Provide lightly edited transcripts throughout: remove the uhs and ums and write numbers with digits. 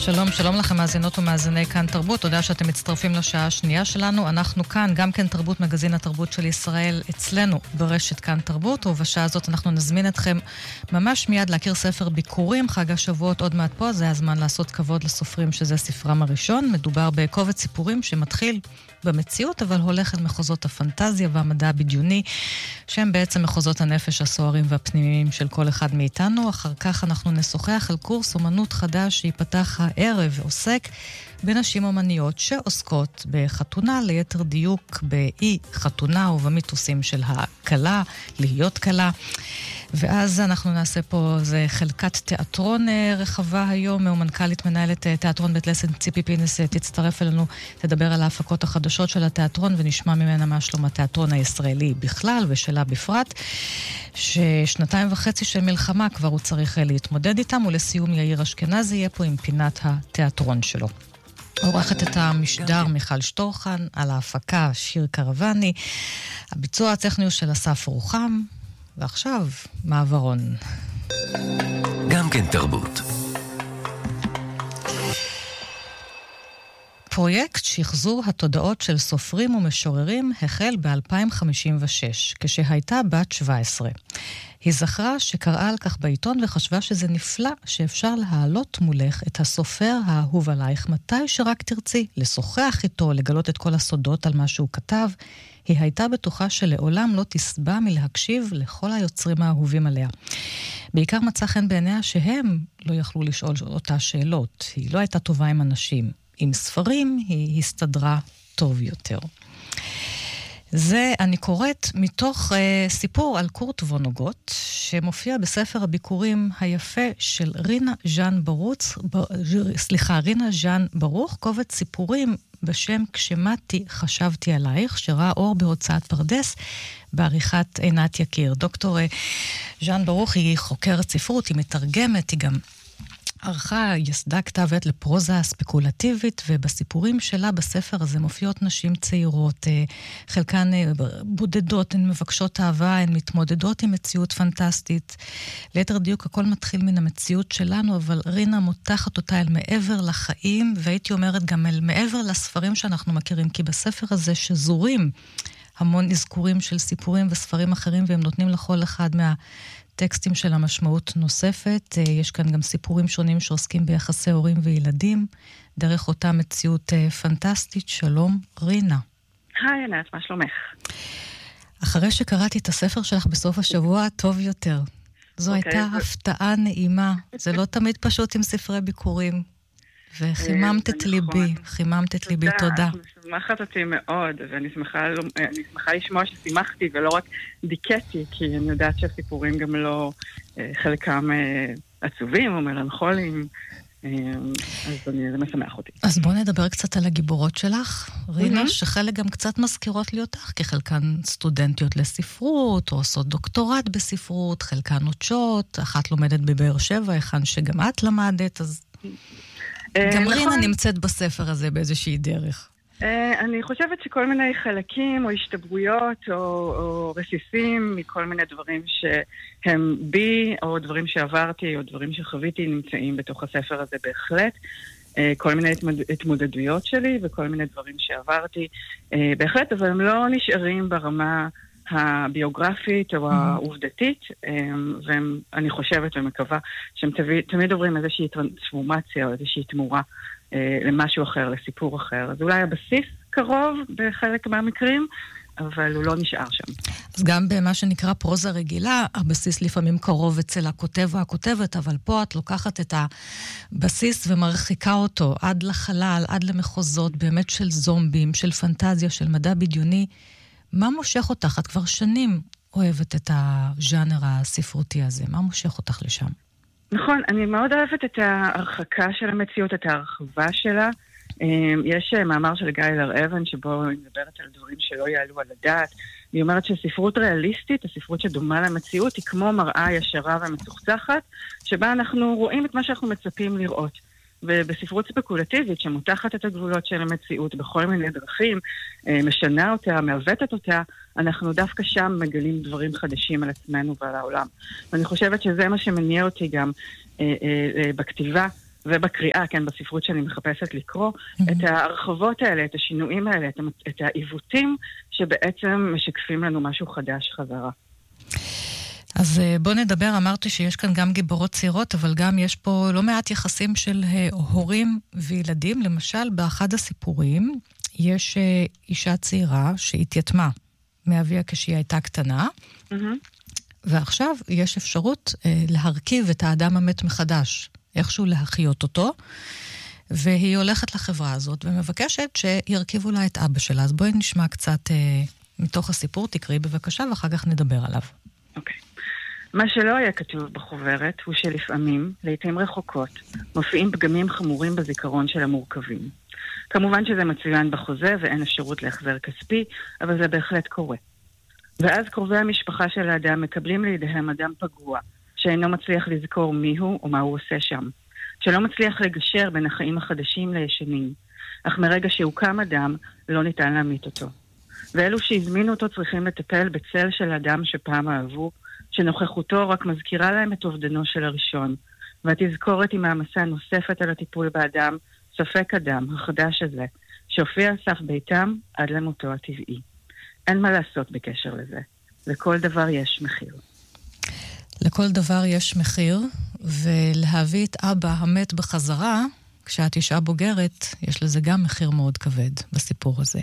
שלום, שלום לכם מאזינות ומאזיני כאן תרבות, תודה שאתם מצטרפים לשעה השנייה שלנו. אנחנו כאן, גם כן תרבות, מגזין התרבות של ישראל, אצלנו ברשת כאן תרבות, ובשעה הזאת אנחנו נזמין אתכם ממש מיד להכיר ספר ביקורים, חג השבועות עוד מעט פה, זה הזמן לעשות כבוד לסופרים שזה ספרם הראשון. מדובר בקובץ סיפורים שמתחיל במציאות, אבל הולך אל מחוזות הפנטזיה והמדע הבדיוני, שהם בעצם מחוזות הנפש הסוערים והפנימיים של כל אחד מאיתנו. אחר כך אנחנו נשוחח על קורס אומנות חדש שיפתח הערב, ועוסק בנשים אומניות שעוסקות בחתונה, ליתר דיוק באי חתונה ובמיתוסים של הקלה, להיות קלה. ואז אנחנו נעשה פה, זה חלקת תיאטרון רחבה היום, ומנכ"לית מנהלת תיאטרון בית לסין ציפי פינס תצטרף אלינו, תדבר על ההפקות החדשות של התיאטרון, ונשמע ממנה מה שלום התיאטרון הישראלי בכלל ושלה בפרט, ששנתיים וחצי של מלחמה כבר הוא צריך להתמודד איתם, ולסיום יאיר אשכנזי יהיה פה עם פינת התיאטרון שלו. עורכת את המשדר מיכל שטורחן, על ההפקה שיר קרבני, הביצוע הטכני של אסף רוחם, ועכשיו מעברון. גם כן תרבות. פרויקט שחזור התודעות של סופרים ומשוררים החל ב-2056, כשהייתה בת 17. היא זכרה שקראה על כך בעיתון וחשבה שזה נפלא שאפשר להעלות מולך את הסופר האהוב עלייך מתי שרק תרצי, לשוחח איתו, לגלות את כל הסודות על מה שהוא כתב. היא הייתה בטוחה שלעולם לא תסבע מלהקשיב לכל היוצרים האהובים עליה. בעיקר מצא חן בעיניה שהם לא יכלו לשאול אותה שאלות. היא לא הייתה טובה עם אנשים. עם ספרים היא הסתדרה טוב יותר. זה אני קוראת מתוך סיפור על קורט וונוגוט, שמופיע בספר הביקורים היפה של רינה ז'אן ברוך, קובץ סיפורים בשם כשמתי חשבתי עלייך, שראה אור בהוצאת פרדס בעריכת עינת יקיר. דוקטור ז'אן ברוך היא חוקרת ספרות, היא מתרגמת, היא גם ערכה, יסדה כתב עת לפרוזה ספקולטיבית, ובסיפורים שלה בספר הזה מופיעות נשים צעירות, חלקן בודדות, הן מבקשות אהבה, הן מתמודדות עם מציאות פנטסטית. ליתר דיוק הכל מתחיל מן המציאות שלנו, אבל רינה מותחת אותה אל מעבר לחיים, והייתי אומרת גם אל מעבר לספרים שאנחנו מכירים, כי בספר הזה שזורים המון אזכורים של סיפורים וספרים אחרים, והם נותנים לכל אחד טקסטים של המשמעות נוספת. יש כאן גם סיפורים שונים שעוסקים ביחסי הורים וילדים, דרך אותה מציאות פנטסטית. שלום, רינה. היי, ענת, מה שלומך? אחרי שקראתי את הספר שלך בסוף השבוע, טוב יותר. זו הייתה הפתעה נעימה. זה לא תמיד פשוט עם ספרי ביקורים. וחיממת את ליבי, חיממת את ליבי, תודה. שמחת אותי מאוד, ואני שמחה לשמוע ששימחתי ולא רק דיכאתי, כי אני יודעת שהסיפורים גם לא חלקם עצובים או מלנכוליים, אז זה משמח אותי. אז בוא נדבר קצת על הגיבורות שלך, רינה, שחלק גם קצת מזכירות לי אותך, כי חלקן סטודנטיות לספרות, או עושות דוקטורט בספרות, חלקן נוטשות, אחת לומדת בבאר שבע, היכן שגם את למדת, אז גם רינה נמצאת בספר הזה באיזושהי דרך. אני חושבת שכל מיני חלקים או השתברויות או רסיסים מכל מיני דברים שהם בי או דברים שעברתי או דברים שחוויתי נמצאים בתוך הספר הזה בהחלט. כל מיני התמודדויות שלי וכל מיני דברים שעברתי בהחלט, אבל הם לא נשארים ברמה הביוגרפית או העובדתית, ואני חושבת ומקווה שהם תמיד עוברים איזושהי טרנספורמציה או איזושהי תמורה למשהו אחר, לסיפור אחר. אז אולי הבסיס קרוב בחלק מהמקרים, אבל הוא לא נשאר שם. אז גם במה שנקרא פרוזה רגילה, הבסיס לפעמים קרוב אצל הכותב או הכותבת, אבל פה את לוקחת את הבסיס ומרחיקה אותו עד לחלל, עד למחוזות באמת של זומבים, של פנטזיה, של מדע בדיוני. מה מושך אותך? את כבר שנים אוהבת את הז'אנר הספרותי הזה. מה מושך אותך לשם? נכון, אני מאוד אוהבת את ההרחקה של המציאות, את ההרחבה שלה. יש מאמר של גיא הר-אבן שבו היא מדברת על דברים שלא יעלו על הדעת. היא אומרת שספרות ריאליסטית, הספרות שדומה למציאות, היא כמו מראה ישרה ומצוחצחת, שבה אנחנו רואים את מה שאנחנו מצפים לראות. ובספרות ספקולטיבית שמותחת את הגבולות של המציאות בכל מיני דרכים, משנה אותה, מעוותת אותה, אנחנו דווקא שם מגלים דברים חדשים על עצמנו ועל העולם. ואני חושבת שזה מה שמניע אותי גם בכתיבה ובקריאה, כן, בספרות שאני מחפשת לקרוא, את ההרחבות האלה, את השינויים האלה, את העיוותים שבעצם משקפים לנו משהו חדש חזרה. אז בוא נדבר, אמרתי שיש כאן גם גיבורות צעירות, אבל גם יש פה לא מעט יחסים של הורים וילדים. למשל, באחד הסיפורים יש אישה צעירה שהתייתמה מאביה כשהיא הייתה קטנה, ועכשיו יש אפשרות להרכיב את האדם המת מחדש, איכשהו להחיות אותו, והיא הולכת לחברה הזאת ומבקשת שירכיבו לה את אבא שלה. אז בואי נשמע קצת מתוך הסיפור, תקראי בבקשה, ואחר כך נדבר עליו. אוקיי. מה שלא היה כתוב בחוברת הוא שלפעמים, לעתים רחוקות, מופיעים פגמים חמורים בזיכרון של המורכבים. כמובן שזה מצוין בחוזה ואין אפשרות להחזר כספי, אבל זה בהחלט קורה. ואז קרובי המשפחה של האדם מקבלים לידיהם אדם פגוע, שאינו מצליח לזכור מיהו או מה הוא עושה שם, שלא מצליח לגשר בין החיים החדשים לישנים, אך מרגע שהוקם אדם, לא ניתן להמית אותו. ואלו שהזמינו אותו צריכים לטפל בצל של אדם שפעם אהבו, שנוכחותו רק מזכירה להם את אובדנו של הראשון, והתזכורת היא מעמסה נוספת על הטיפול באדם, ספק אדם, החדש הזה, שהופיע על סף ביתם עד למותו הטבעי. אין מה לעשות בקשר לזה. לכל דבר יש מחיר. לכל דבר יש מחיר, ולהביא את אבא המת בחזרה, כשאת אישה בוגרת, יש לזה גם מחיר מאוד כבד בסיפור הזה.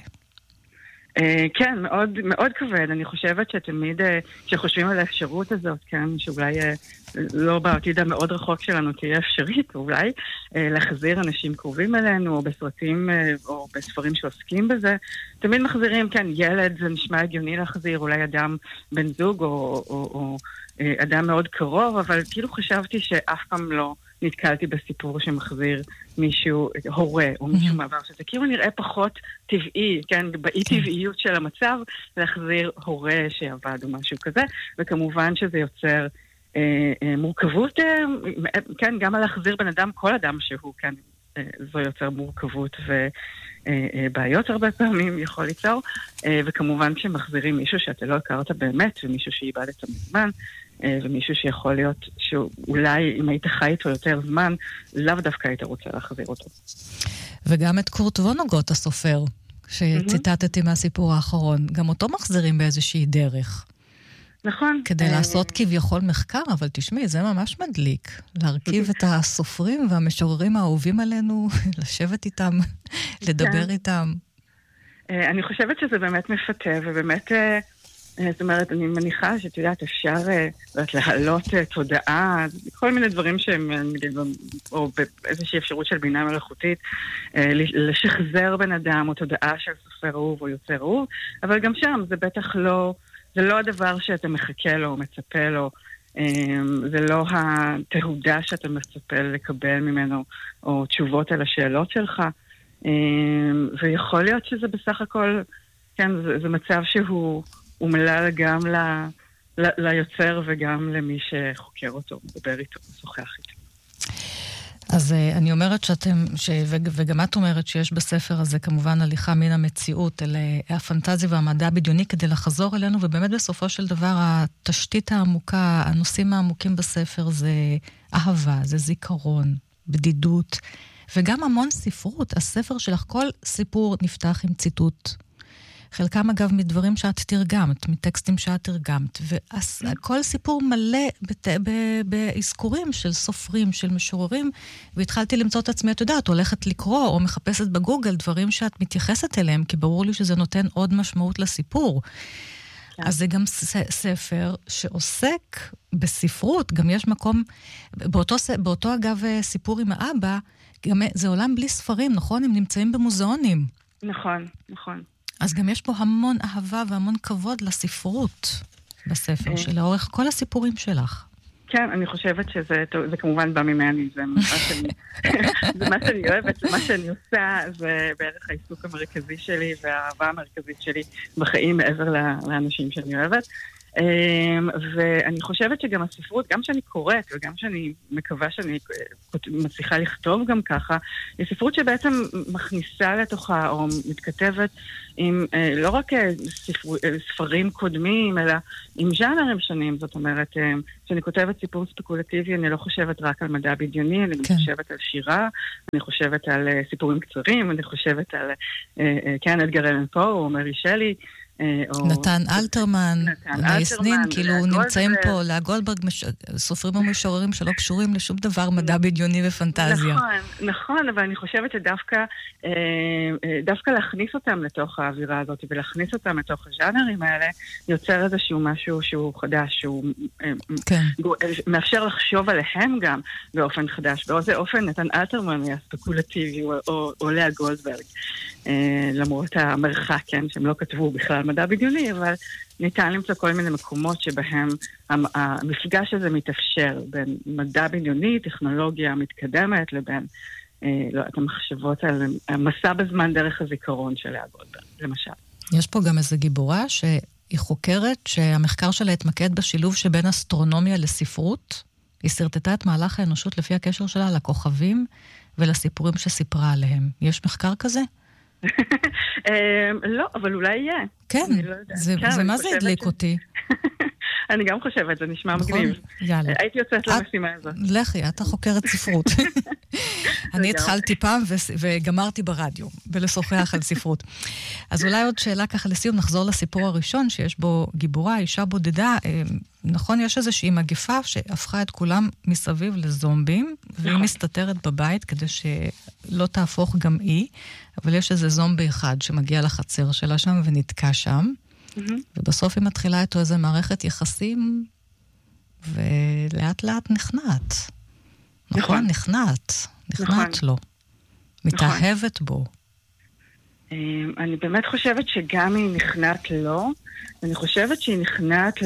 כן, מאוד, מאוד כבד. אני חושבת שתמיד, כשחושבים על האפשרות הזאת, כן, שאולי לא בעתיד המאוד רחוק שלנו תהיה אפשרית, אולי להחזיר אנשים קרובים אלינו, או בסרטים, או בספרים שעוסקים בזה, תמיד מחזירים, כן, ילד, זה נשמע הגיוני להחזיר, אולי אדם בן זוג, או אדם מאוד קרוב, אבל כאילו חשבתי שאף פעם לא נתקלתי בסיפור שמחזיר מישהו, הורה, או מישהו מעבר, שזה כאילו נראה פחות טבעי, כן, באי טבעיות של המצב, להחזיר הורה שעבד או משהו כזה, וכמובן שזה יוצר מורכבות, כן, גם על להחזיר בן אדם, כל אדם שהוא, כן, זו יוצר מורכבות ובעיות הרבה פעמים יכול ליצור, וכמובן כשמחזירים מישהו שאתה לא הכרת באמת, ומישהו שאיבדת מזמן, ומישהו שיכול להיות שאולי אם היית חי איתו יותר זמן, לאו דווקא היית רוצה להחזיר אותו. וגם את קורט וונגוט הסופר, שציטטתי מהסיפור האחרון, גם אותו מחזירים באיזושהי דרך. נכון. כדי לעשות כביכול מחקר, אבל תשמעי, זה ממש מדליק. להרכיב את הסופרים והמשוררים האהובים עלינו, לשבת איתם, לדבר איתם. אני חושבת שזה באמת מפתה, ובאמת, זאת אומרת, אני מניחה שאת יודעת, אפשר להעלות תודעה, כל מיני דברים שהם, נגיד, או באיזושהי אפשרות של בינה מלאכותית, לשחזר בן אדם, או תודעה של סופר אהוב או יוצר אהוב, אבל גם שם זה בטח לא, זה לא הדבר שאתה מחכה לו או מצפה לו, זה לא התהודה שאתה מצפה לקבל ממנו, או תשובות על השאלות שלך, ויכול להיות שזה בסך הכל, כן, זה מצב שהוא אומלל גם ליוצר וגם למי שחוקר אותו, מדבר איתו, משוחח איתו. אז אני אומרת וגם את אומרת שיש בספר הזה כמובן הליכה מן המציאות אל הפנטזיה והמדע הבדיוני כדי לחזור אלינו, ובאמת בסופו של דבר התשתית העמוקה, הנושאים העמוקים בספר זה אהבה, זה זיכרון, בדידות, וגם המון ספרות. הספר שלך, כל סיפור נפתח עם ציטוט. חלקם אגב מדברים שאת תרגמת, מטקסטים שאת תרגמת, וכל סיפור מלא בהזכורים של סופרים, של משוררים, והתחלתי למצוא את עצמי, את יודעת, הולכת לקרוא או מחפשת בגוגל דברים שאת מתייחסת אליהם, כי ברור לי שזה נותן עוד משמעות לסיפור. אז זה גם ספר שעוסק בספרות, גם יש מקום, באותו אגב סיפור עם האבא, גם זה עולם בלי ספרים, נכון? הם נמצאים במוזיאונים. נכון, נכון. אז גם יש פה המון אהבה והמון כבוד לספרות בספר של לאורך כל הסיפורים שלך. כן, אני חושבת שזה כמובן בא ממני, זה מה שאני אוהבת, זה מה שאני עושה, זה בערך העיסוק המרכזי שלי והאהבה המרכזית שלי בחיים מעבר לאנשים שאני אוהבת. ואני חושבת שגם הספרות, גם שאני קוראת, וגם שאני מקווה שאני מצליחה לכתוב גם ככה, היא ספרות שבעצם מכניסה לתוכה, או מתכתבת עם לא רק ספרים קודמים, אלא עם ז'אנרים שונים. זאת אומרת, כשאני כותבת סיפור ספקולטיבי, אני לא חושבת רק על מדע בדיוני, אני חושבת על שירה, אני חושבת על סיפורים קצרים, אני חושבת על אדגר אלן פו, או מרי שלי, נתן אלתרמן, מייסנין, כאילו נמצאים פה, לה גולדברג, סופרים ומשוררים שלא קשורים לשום דבר מדע בדיוני ופנטזיה. נכון, אבל אני חושבת שדווקא להכניס אותם לתוך האווירה הזאת, ולהכניס אותם לתוך הז'אנרים האלה, יוצר איזשהו משהו שהוא חדש, שהוא מאפשר לחשוב עליהם גם באופן חדש. באיזה אופן נתן אלתרמן היה ספקולטיבי, או לה גולדברג. למרות המרחק, כן, שהם לא כתבו בכלל מדע בדיוני, אבל ניתן למצוא כל מיני מקומות שבהם המפגש הזה מתאפשר בין מדע בדיוני, טכנולוגיה מתקדמת, לבין את המחשבות על המסע בזמן דרך הזיכרון של לאה גולדברג, למשל. יש פה גם איזו גיבורה שהיא חוקרת שהמחקר שלה התמקד בשילוב שבין אסטרונומיה לספרות. היא סרטטה את מהלך האנושות לפי הקשר שלה לכוכבים ולסיפורים שסיפרה עליהם. יש מחקר כזה? לא, אבל אולי יהיה. כן, זה מה זה הדליק אותי? אני גם חושבת, זה נשמע מגניב. יאללה. הייתי יוצאת למשימה הזאת. לכי, אתה חוקרת ספרות. אני התחלתי פעם וגמרתי ברדיו, בלשוחח על ספרות. אז אולי עוד שאלה ככה לסיום, נחזור לסיפור הראשון, שיש בו גיבורה, אישה בודדה. נכון, יש איזושהי מגפה שהפכה את כולם מסביב לזומבים, והיא מסתתרת בבית כדי שלא תהפוך גם היא, אבל יש איזה זומבי אחד שמגיע לחצר שלה שם ונתקע שם, ובסוף היא מתחילה איתו איזו מערכת יחסים, ולאט לאט נכנעת. נכון, נכנעת לו. מתאהבת בו. אני באמת חושבת שגם היא נכנעת לו, אני חושבת שהיא נכנעת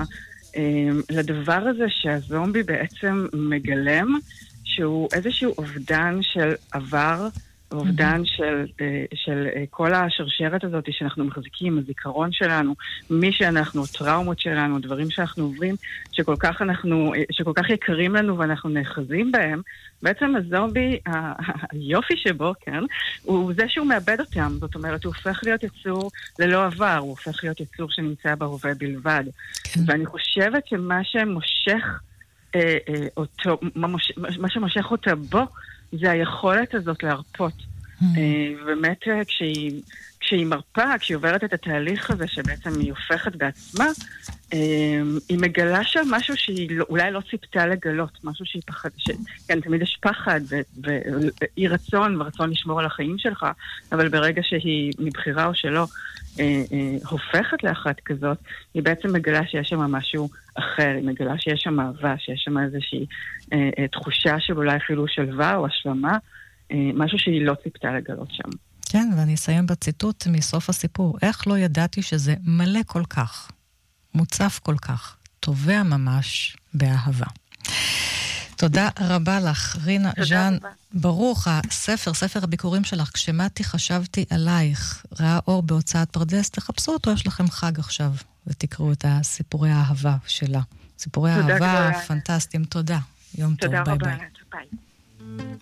לדבר הזה שהזומבי בעצם מגלם, שהוא איזשהו אובדן של עבר, אובדן של כל השרשרת הזאת שאנחנו מחזיקים, הזיכרון שלנו, מי שאנחנו, טראומות שלנו, דברים שאנחנו עוברים, שכל כך יקרים לנו ואנחנו נאחזים בהם. בעצם הזומבי, היופי שבו, כן, הוא זה שהוא מאבד אותם. זאת אומרת, הוא הופך להיות יצור ללא עבר, הוא הופך להיות יצור שנמצא בהווה בלבד. כן. ואני חושבת שמה שמושך אותו, מה שמושך אותה בו, זה היכולת הזאת להרפות. באמת, כשהיא מרפה, כשהיא עוברת את התהליך הזה, שבעצם היא הופכת בעצמה, היא מגלה שם משהו שהיא אולי לא ציפתה לגלות, משהו שהיא פחד, כן, תמיד יש פחד ואי רצון, ורצון לשמור על החיים שלך, אבל ברגע שהיא מבחירה או שלא, הופכת לאחת כזאת, היא בעצם מגלה שיש שם משהו אחר, היא מגלה שיש שם אהבה, שיש שם איזושהי תחושה של אולי אפילו שלווה או השלמה, משהו שהיא לא ציפתה לגלות שם. כן, ואני אסיים בציטוט מסוף הסיפור. איך לא ידעתי שזה מלא כל כך, מוצף כל כך, טובע ממש באהבה. תודה רבה לך, רינה ז'אן ברוך. ספר הביקורים שלך, כשמתי חשבתי עלייך, ראה אור בהוצאת פרדס, תחפשו אותו, יש לכם חג עכשיו, ותקראו את סיפורי האהבה שלה. סיפורי האהבה פנטסטיים, תודה. יום טוב, ביי ביי.